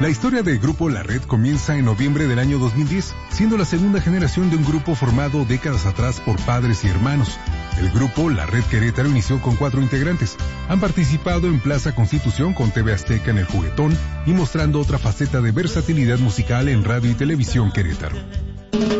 La historia del grupo La Red comienza en noviembre del año 2010, siendo la segunda generación de un grupo formado décadas atrás por padres y hermanos. El grupo La Red Querétaro inició con 4 integrantes. Han participado en Plaza Constitución con TV Azteca en El Juguetón y mostrando otra faceta de versatilidad musical en radio y televisión Querétaro.